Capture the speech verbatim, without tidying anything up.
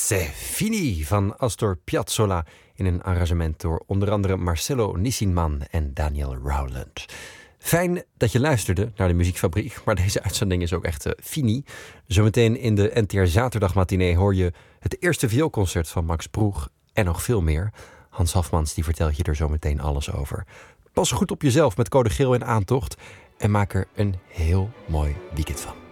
C'est fini van Astor Piazzolla in een arrangement door onder andere Marcello Nissinman en Daniel Rowland. Fijn dat je luisterde naar de Muziekfabriek, maar deze uitzending is ook echt uh, fini. Zometeen in de N T R Zaterdagmatinee hoor je het eerste vioolconcert van Max Broeg en nog veel meer. Hans Hafmans die vertelt je er zometeen alles over. Pas goed op jezelf met Code Geel in aantocht en maak er een heel mooi weekend van.